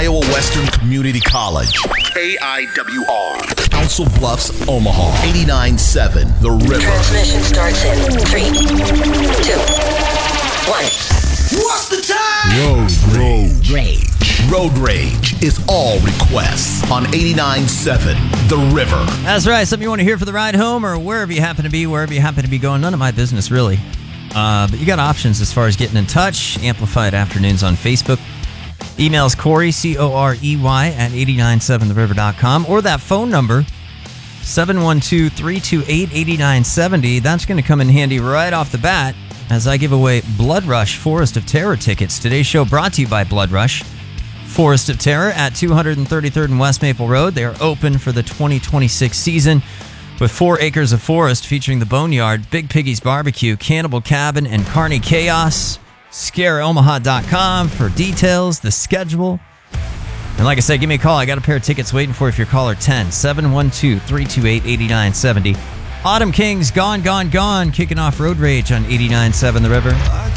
Iowa Western Community College. KIWR. Council Bluffs, Omaha. 89.7 The River. Transmission starts in 3, 2, 1. What's the time? Road Rage. Road Rage is all requests on 89.7 The River. That's right. Something you want to hear for the ride home or wherever you happen to be going. None of my business, really. But you got options as far as getting in touch. Amplified Afternoons on Facebook. Emails Corey, Corey, at 897theriver.com. Or that phone number, 712-328-8970. That's going to come in handy right off the bat as I give away Blood Rush Forest of Terror tickets. Today's show brought to you by Blood Rush Forest of Terror at 233rd and West Maple Road. They are open for the 2026 season with 4 acres of forest featuring the Boneyard, Big Piggy's Barbecue, Cannibal Cabin, and Carney Chaos. ScareOmaha.com for details, the schedule. And like I said, give me a call. I got a pair of tickets waiting for you if you're caller 10, 712-328-8970. Autumn Kings, Gone, Gone, Gone, kicking off Road Rage on 89.7 The River.